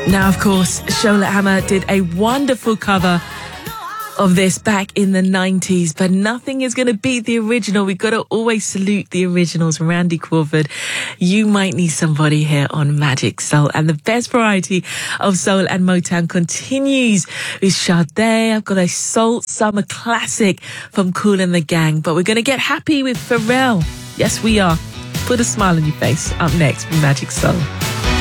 Now, of course, Shola Hammer did a wonderful cover of this back in the 90s, but nothing is going to beat the original. We've got to always salute the originals. Randy Crawford, You Might Need Somebody here on Magic Soul. And the best variety of soul and Motown continues with Sade. I've got a soul summer classic from Kool and the Gang, but we're going to get happy with Pharrell. Yes, we are. Put a smile on your face. Up next with Magic Soul.